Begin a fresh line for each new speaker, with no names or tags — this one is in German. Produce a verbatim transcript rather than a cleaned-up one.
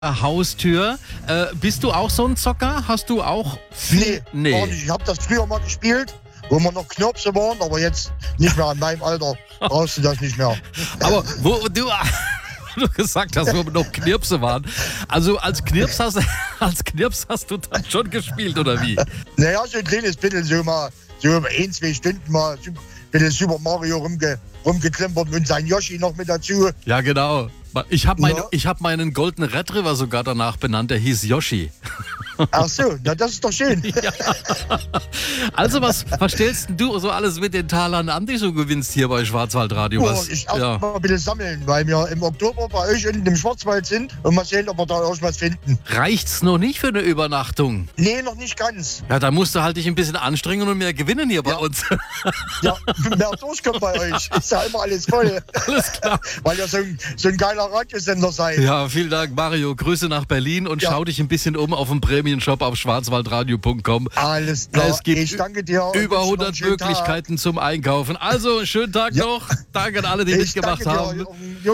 Haustür. Äh, bist du auch so ein Zocker? Hast du auch viel?
Nee, nee. Gar nicht. Ich habe das früher mal gespielt, wo wir noch Knirpse waren, aber jetzt nicht mehr. In meinem Alter brauchst du das nicht mehr.
Aber wo du, du gesagt hast, wo wir noch Knirpse waren. Also als Knirps hast, als Knirps hast du dann schon gespielt, oder wie?
Naja, so ein kleines bisschen, so mal, so ein, zwei Stunden mal ein bisschen Super Mario rumge, rumgeklimpert und sein Yoshi noch mit dazu.
Ja, genau. Ich habe mein,
Ja.
ich hab meinen goldenen Retriever sogar danach benannt, der hieß Yoshi.
Ach so, na das ist doch schön.
Ja. Also was, was stellst denn du so alles mit den Talern an, die du gewinnst hier bei Schwarzwaldradio?
Oh,
Was,
ich erst
ja.
mal ein bisschen sammeln, weil wir im Oktober bei euch unten im Schwarzwald sind und mal sehen, ob wir da irgendwas finden.
Reicht's noch nicht für eine Übernachtung?
Nee, noch nicht ganz.
Ja, da musst du halt dich ein bisschen anstrengen und mehr gewinnen hier bei
Ja.
uns.
Ja, mehr durchkommen bei euch. Ist ja immer alles voll.
Alles klar.
Weil ihr so ein, so ein geiler Radiosender seid.
Ja, vielen Dank, Mario. Grüße nach Berlin und
Ja.
schau dich ein bisschen um auf dem Prämienshop auf schwarzwaldradio punkt com.
Alles klar.
Es gibt
ich danke dir. und
über
wünsche noch einen
hundert
schönen Tag.
Möglichkeiten zum Einkaufen. Also, schönen Tag
Ja.
noch. Danke an alle, die
Ich
mitgemacht
danke dir.
haben.
Junge,